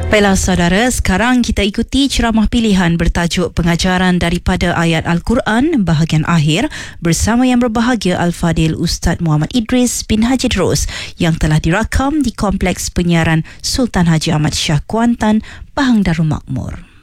Baiklah saudara, sekarang kita ikuti ceramah pilihan bertajuk pengajaran daripada ayat Al-Quran bahagian akhir bersama yang berbahagia Al-Fadil Ustaz Muhammad Idris bin Haji Drus yang telah dirakam di Kompleks Penyiaran Sultan Haji Ahmad Shah Kuantan, Pahang Darul Makmur.